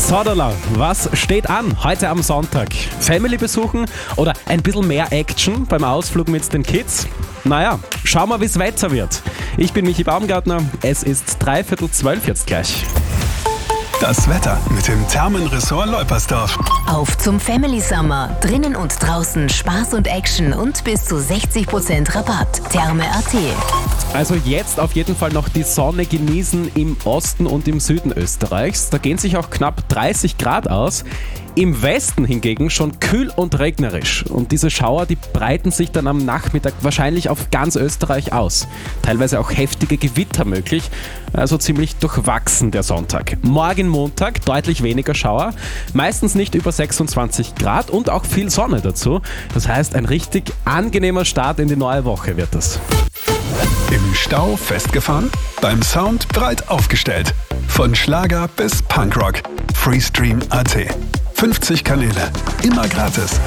Sodala, was steht an heute am Sonntag? Family besuchen oder ein bisschen mehr Action beim Ausflug mit den Kids? Naja, schauen wir, wie das Wetter wird. Ich bin Michi Baumgartner, es ist 11:45 jetzt gleich. Das Wetter mit dem Thermenressort Leupersdorf. Auf zum Family Summer. Drinnen und draußen Spaß und Action und bis zu 60% Rabatt. Therme.at. Also jetzt auf jeden Fall noch die Sonne genießen im Osten und im Süden Österreichs. Da gehen sich auch knapp 30 Grad aus. Im Westen hingegen schon kühl und regnerisch. Und diese Schauer, die breiten sich dann am Nachmittag wahrscheinlich auf ganz Österreich aus. Teilweise auch heftige Gewitter möglich, also ziemlich durchwachsen der Sonntag. Morgen Montag deutlich weniger Schauer, meistens nicht über 26 Grad und auch viel Sonne dazu. Das heißt, ein richtig angenehmer Start in die neue Woche wird das. Im Stau festgefahren? Beim Sound breit aufgestellt. Von Schlager bis Punkrock. Freestream.at. 50 Kanäle. Immer gratis.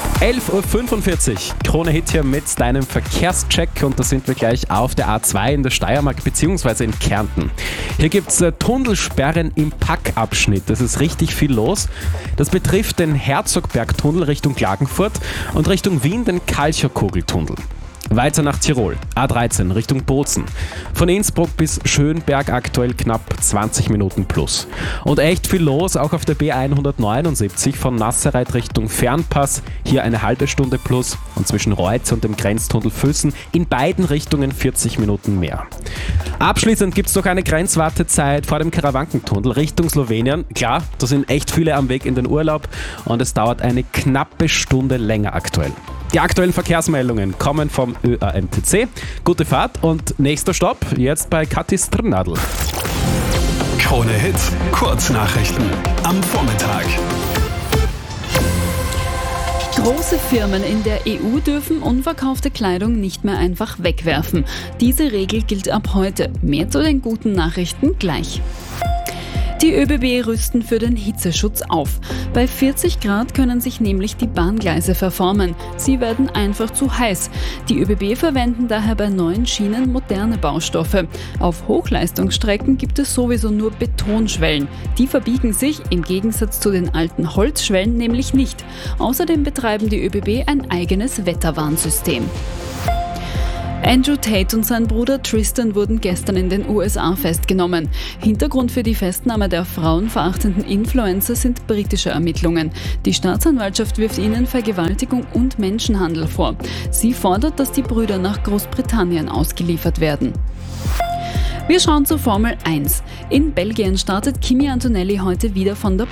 11:45 Uhr, Krone Hit hier mit deinem Verkehrscheck und da sind wir gleich auf der A2 in der Steiermark bzw. in Kärnten. Hier gibt es Tunnelsperren im Packabschnitt, das ist richtig viel los. Das betrifft den Herzogbergtunnel Richtung Klagenfurt und Richtung Wien den Kalchow-Kugeltunnel. Weiter nach Tirol, A13 Richtung Bozen. Von Innsbruck bis Schönberg aktuell knapp 20 Minuten plus. Und echt viel los, auch auf der B179 von Nassereit Richtung Fernpass. Hier eine halbe Stunde plus und zwischen Reutz und dem Grenztunnel Füssen in beiden Richtungen 40 Minuten mehr. Abschließend gibt es noch eine Grenzwartezeit vor dem Karawankentunnel Richtung Slowenien. Klar, da sind echt viele am Weg in den Urlaub und es dauert eine knappe Stunde länger aktuell. Die aktuellen Verkehrsmeldungen kommen vom ÖAMTC. Gute Fahrt und nächster Stopp jetzt bei Kathi Strnadl. Krone Hit, Kurznachrichten am Vormittag. Große Firmen in der EU dürfen unverkaufte Kleidung nicht mehr einfach wegwerfen. Diese Regel gilt ab heute. Mehr zu den guten Nachrichten gleich. Die ÖBB rüsten für den Hitzeschutz auf. Bei 40 Grad können sich nämlich die Bahngleise verformen. Sie werden einfach zu heiß. Die ÖBB verwenden daher bei neuen Schienen moderne Baustoffe. Auf Hochleistungsstrecken gibt es sowieso nur Betonschwellen. Die verbiegen sich im Gegensatz zu den alten Holzschwellen nämlich nicht. Außerdem betreiben die ÖBB ein eigenes Wetterwarnsystem. Andrew Tate und sein Bruder Tristan wurden gestern in den USA festgenommen. Hintergrund für die Festnahme der frauenverachtenden Influencer sind britische Ermittlungen. Die Staatsanwaltschaft wirft ihnen Vergewaltigung und Menschenhandel vor. Sie fordert, dass die Brüder nach Großbritannien ausgeliefert werden. Wir schauen zur Formel 1. In Belgien startet Kimi Antonelli heute wieder von der